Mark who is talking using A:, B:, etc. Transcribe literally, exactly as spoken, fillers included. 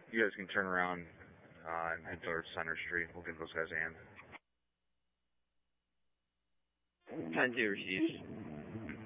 A: You guys can turn around uh, and head towards Center Street. We'll give those guys a hand.
B: ten two received.